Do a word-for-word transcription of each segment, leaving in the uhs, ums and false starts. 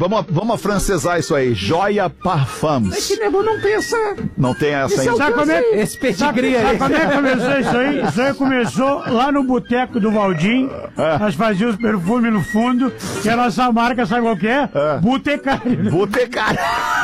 Vamos, vamos afrancesar isso aí. Joia Parfums. É que nego não tem essa... Não tem essa aí. Sabe como é, Esse pedigree aí. sabe como é que começou isso aí? Isso aí começou lá no boteco do Valdim. Nós fazíamos perfume no fundo. E a nossa marca, sabe qual que é? É. Botecário. Botecário.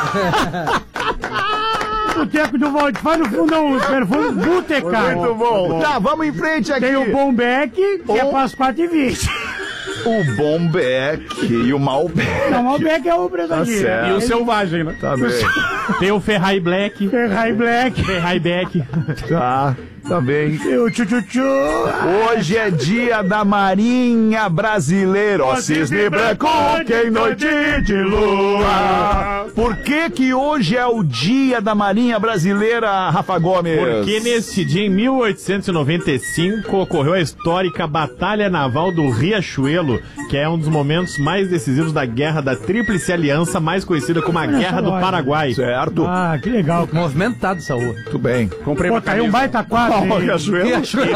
Boteco do Valdir, faz no fundão o perfume Botecário. Muito bom. Tá, vamos em frente aqui. Tem o Bombeck, que Oh. é para as quatro e vinte. O Bombeck e o Malbec. Não, o Malbec é o brasileiro. Tá certo. E o Selvagem, né? Tá bem. Tem o Ferrari Black. Ferrari Black. Ferrari Beck. Tá, tá bem. E o tchu-tchu-tchu. Hoje é dia da Marinha Brasileira. Ó, cisne branco, que em noite de lua. Por que que hoje é o dia da Marinha Brasileira, Rafa Gomes? Porque nesse dia, em mil oitocentos e noventa e cinco, ocorreu a histórica Batalha Naval do Riachuelo, que é um dos momentos mais decisivos da Guerra da Tríplice Aliança, mais conhecida como a Guerra do Paraguai. Certo. Ah, que legal. Movimentado essa rua. Muito bem. Comprei Pô, uma tá aí um camisa. baita quadro. Ó, hein? Riachuelo.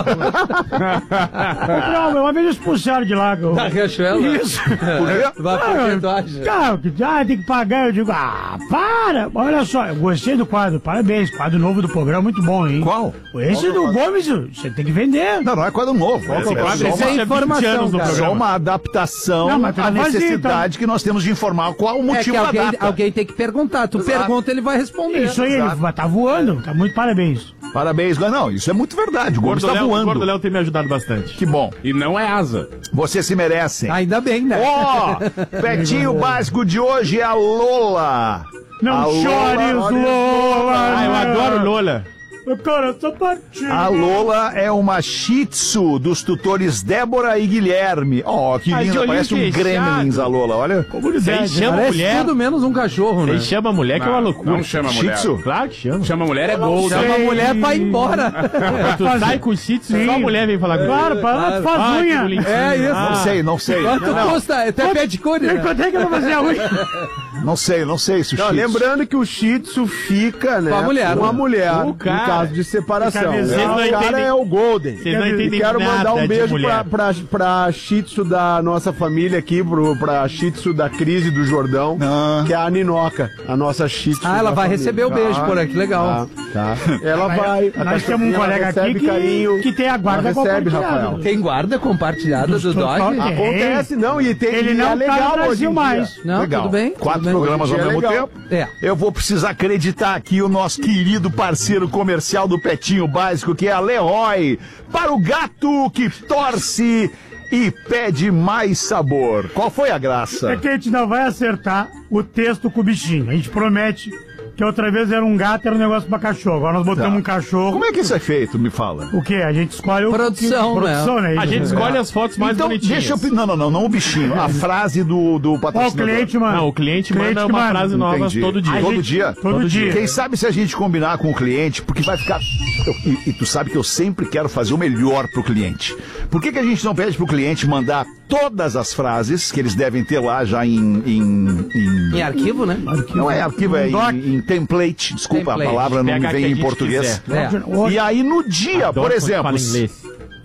Comprei uma, uma vez expulsaram de lá. eu- Da Riachuelo? Isso. Por quê? Vai pra Ah, perdoagem. Cara, que ah, tem que pagar. Eu digo, ah, para. Olha só, eu gostei do quadro. Parabéns. Quadro novo do programa, muito bom, hein? Qual? Esse do Gomes, você tem que vender. Não, não é quadro novo. Esse é quadro só existe uma, é há vinte informação, anos no cara. só programa. uma adaptação Não, mas tu à não fazia, necessidade que nós temos de informar qual o É motivo que da alguém, data. alguém tem que perguntar. Tu Exato. pergunta, ele vai responder. Isso aí, ele Exato. tá voando. Tá muito parabéns. Parabéns, não, isso é muito verdade. O O Gomes Gordo tá Léo- o voando. Gordo Léo tem me ajudado bastante. Que bom. E não é asa. Vocês se merecem. Ainda bem, né? Ó, Petinho básico de hoje é a Lola. Não A chores, Lola. Ah, eu adoro Lola. Cara, tô partindo. A Lola é uma shih tzu dos tutores Débora e Guilherme. Ó, que Ai, de linda, olhinho parece um fechado. gremlins a Lola, olha. Você chama a Parece mulher. tudo menos um cachorro, né? Você chama a mulher que é uma Não, loucura. não chama a Shih mulher. tzu? Claro que chama. Chama a mulher é Golden. Chama a mulher pra ir embora. Tu sai com o shih tzu, só a mulher vem falar comigo. Claro, para lá, tu faz Ai, que unha. bonitinho. É isso. Não sei, não sei. Quanto custa? Até pedicure, né? Quanto é que eu vou fazer a unha? Não sei, não sei se o Não, shih tzu... lembrando que o Shih Tzu fica, né, Com a mulher. com a mulher, O no cara. caso de separação. Vocês É, não o cara entendem- é o Golden. Vocês não E entendem quero mandar nada um de beijo mulher. pra, pra, pra Shih Tzu da nossa família aqui, pro, pra Shih Tzu da Crise do Jordão, Ah. que é a Ninoca, a nossa Shih Tzu. Ah, ela da vai família. receber o beijo Tá, por aqui, legal. Tá, tá. Ela vai. a Nós temos um cachorrinha, ela colega aqui recebe que, carinho, que tem a guarda ela recebe, compartilhada. Rafael. Tem guarda compartilhada do Dos Dodge? tutores. Acontece, não, e tem Ele e não é tá legal no hoje em Brasil dia. mais. Não, Legal. tudo bem? Quatro tudo bem. programas ao Hoje é mesmo legal. tempo. É. Eu vou precisar acreditar aqui o nosso querido parceiro comercial do Petinho Básico, que é a Leroy, para o gato que torce e pede mais sabor. Qual foi a graça? É que a gente não vai acertar o texto com o bichinho. A gente promete que outra vez era um gato, era um negócio pra cachorro. Agora nós botamos Tá. um cachorro. Como é que isso é feito? Me fala. O quê? A gente escolhe o... Produção, que, produção, né? A gente Isso. escolhe as fotos mais Então, bonitinhas. deixa eu... Não, não, não, não o bichinho. A frase do, do Ó, o patrocinador. cliente, mano. Não, o cliente Cliente manda que uma manda. frase nova Entendi. todo dia. A Todo gente- dia? Todo dia. Quem sabe se a gente combinar com o cliente, porque vai ficar... Eu- e, e tu sabe que eu sempre quero fazer o melhor pro cliente. Por que que a gente não pede pro cliente mandar todas as frases que eles devem ter lá já em... Em, em- Em arquivo, né? não é arquivo, é Um doc. em, em template. Desculpa, Template. a palavra não me Pega que a vem em gente português. quiser. É. Hoje- E aí no dia, Adoro por quando exemplo, fala inglês.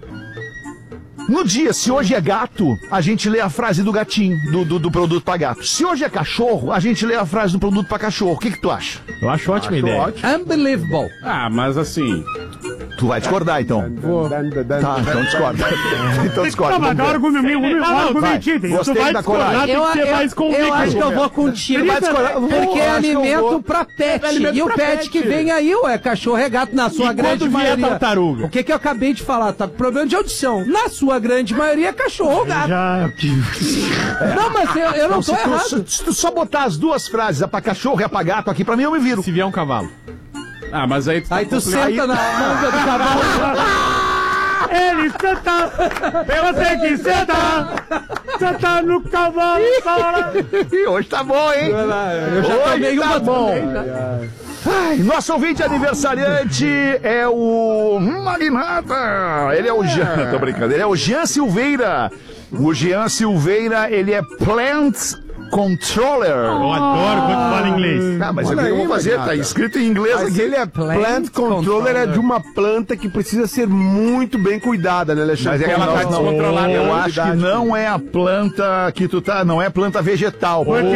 no dia, se hoje é gato, a gente lê a frase do gatinho, do, do, do produto pra gato. Se hoje é cachorro, a gente lê a frase do produto pra cachorro. O que que tu acha? Eu acho ótima a ideia. Unbelievable. Ah, mas assim... Tu vai discordar, então. Tá, então discorda. Então discorda. Não, mas Vamos dá ver. argumento, um Não, não, argumentinho. tem- Gostei tu vai da discordar, coragem. tem Eu, que ser eu- mais eu convicto. acho que eu vou contigo. Vai discordar. Eu vou- Porque é acho que eu alimento vou. pra pet. É alimento e o pra pet, pet. que vem aí, ué, cachorro é gato na sua E grande quando vier maioria. tartaruga? O que que eu acabei de falar? Tá com problema de audição. Na sua grande maioria é cachorro ou gato. Já... Não, mas eu, eu não Não, tô se, tu, errado. se- se tu só botar as duas frases, a pra cachorro e a pra gato aqui, pra mim eu me viro. Se vier um cavalo. Ah, mas aí... Aí tu senta na manga do cavalo. Ele senta, eu tenho que sentar, sentar no cavalo, para. Ih, hoje tá bom, hein? Eu já Hoje tomei tá uma bom. também, já. Ai, nosso ouvinte aniversariante é o Magnata. Ele é o Jean, tô brincando. Ele é o Jean Silveira. O Jean Silveira, ele é Plant Controller. Eu adoro quando fala inglês. Ah, mas Olha o que eu aí, vou fazer? Magnata. Tá escrito em inglês Mas aqui. ele é plant, controller, é de uma planta que precisa ser muito bem cuidada, né, Alexandre? Mas é que ela tá Não, descontrolada. Eu não, acho que cuidado. não é a planta que tu tá, não é planta vegetal. Por quê?